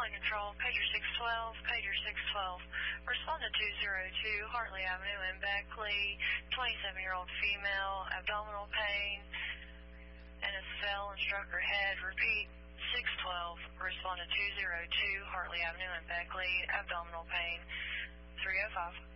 Flight Control, pager 612, pager 612. Respond to 202 Hartley Avenue in Beckley. 27-year-old female, abdominal pain, and a cell and struck her head. Repeat, 612. Respond to 202 Hartley Avenue in Beckley, abdominal pain. 305.